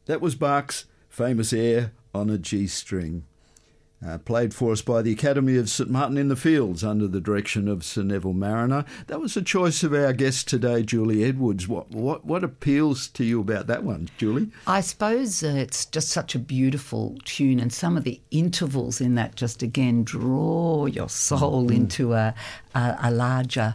That was Bach's famous air on a G string, played for us by the Academy of St Martin in the Fields under the direction of Sir Neville Marriner. That was the choice of our guest today, Julie Edwards. What appeals to you about that one, Julie? I suppose it's just such a beautiful tune, and some of the intervals in that just again draw your soul into a larger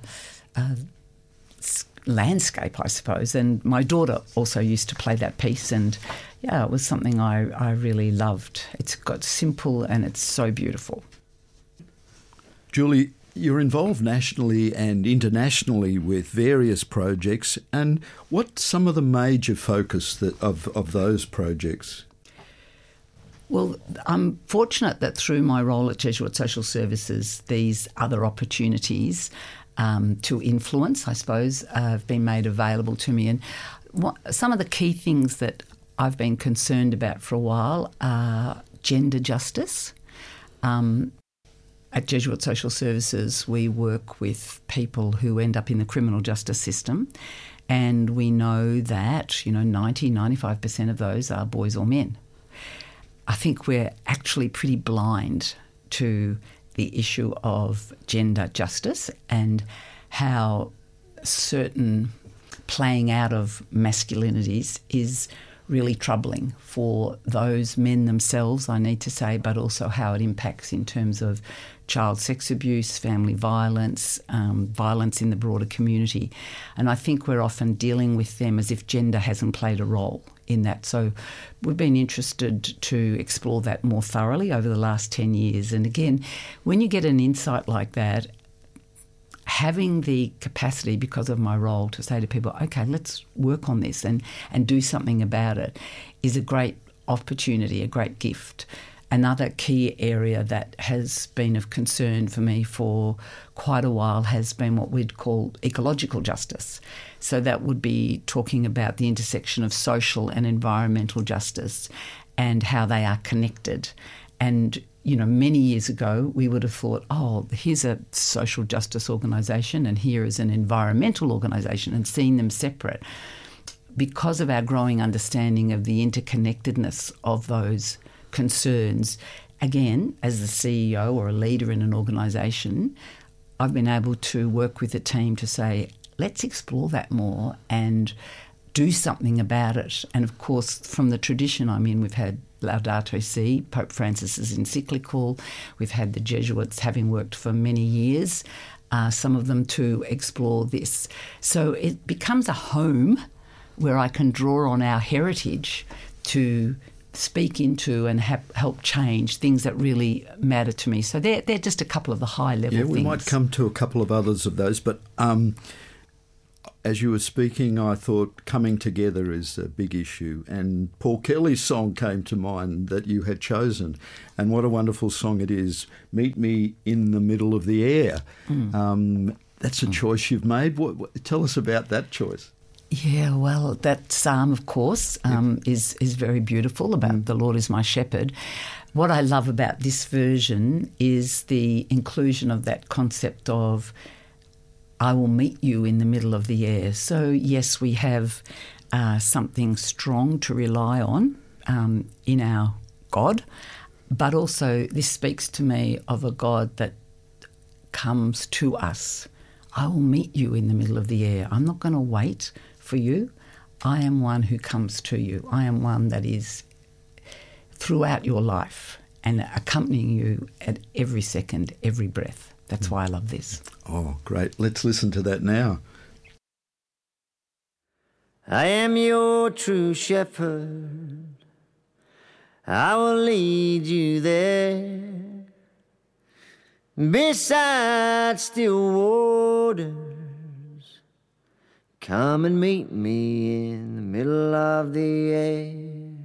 landscape, I suppose. And my daughter also used to play that piece, and yeah, it was something I really loved. It's got simple and it's so beautiful. Julie, you're involved nationally and internationally with various projects, and what's some of the major focus of those projects? Well, I'm fortunate that through my role at Jesuit Social Services, these other opportunities to influence, I suppose, have been made available to me. And some of the key things that I've been concerned about for a while are gender justice. At Jesuit Social Services, we work with people who end up in the criminal justice system, and we know that, 95% of those are boys or men. I think we're actually pretty blind to the issue of gender justice and how certain playing out of masculinities is really troubling for those men themselves, I need to say, but also how it impacts in terms of child sex abuse, family violence, violence in the broader community. And I think we're often dealing with them as if gender hasn't played a role in that. So we've been interested to explore that more thoroughly over the last 10 years. And again, when you get an insight like that, having the capacity, because of my role, to say to people, okay, let's work on this and do something about it, is a great opportunity, a great gift. Another key area that has been of concern for me for quite a while has been what we'd call ecological justice. So that would be talking about the intersection of social and environmental justice and how they are connected. And many years ago, we would have thought, here's a social justice organisation and here is an environmental organisation, and seen them separate. Because of our growing understanding of the interconnectedness of those concerns, again, as the CEO or a leader in an organisation, I've been able to work with a team to say, let's explore that more and do something about it. And of course, from the tradition I'm in, we've had Laudato Si, Pope Francis's encyclical. We've had the Jesuits having worked for many years, some of them to explore this. So it becomes a home where I can draw on our heritage to speak into and help change things that really matter to me. So they're just a couple of the high-level things. Yeah, we might come to a couple of others of those, but as you were speaking, I thought coming together is a big issue. And Paul Kelly's song came to mind that you had chosen. And what a wonderful song it is, Meet Me in the Middle of the Air. That's a choice you've made. Tell us about that choice. Yeah, well, that psalm, of course, is very beautiful about the Lord is my shepherd. What I love about this version is the inclusion of that concept of I will meet you in the middle of the air. So, yes, we have something strong to rely on in our God, but also this speaks to me of a God that comes to us. I will meet you in the middle of the air. I'm not going to wait for you. I am one who comes to you. I am one that is throughout your life and accompanying you at every second, every breath. That's why I love this. Oh, great. Let's listen to that now. I am your true shepherd. I will lead you there. Beside still waters, come and meet me in the middle of the air.